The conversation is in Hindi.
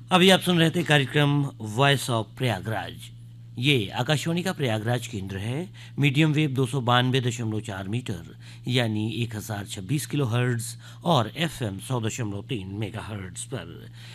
अभी आप सुन रहे थे कार्यक्रम वॉइस ऑफ प्रयागराज। ये आकाशवाणी का प्रयागराज केंद्र है। मीडियम वेव 292.4 मीटर यानी 1026 किलो हर्ट्ज और एफएम 100.3 मेगा हर्ट्ज पर।